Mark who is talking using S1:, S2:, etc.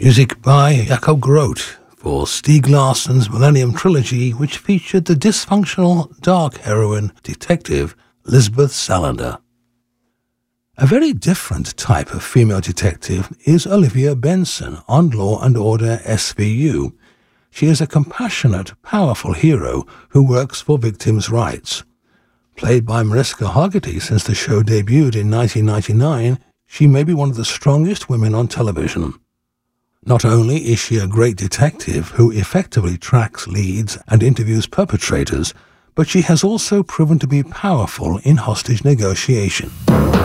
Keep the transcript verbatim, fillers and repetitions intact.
S1: Music by Jakob Groth for Stieg Larsson's Millennium Trilogy, which featured the dysfunctional dark heroine detective Lisbeth Salander. A very different type of female detective is Olivia Benson on Law and Order S V U. She is a compassionate, powerful hero who works for victims' rights. Played by Mariska Hargitay since the show debuted in nineteen ninety-nine, she may be one of the strongest women on television. Not only is she a great detective who effectively tracks leads and interviews perpetrators, but she has also proven to be powerful in hostage negotiation.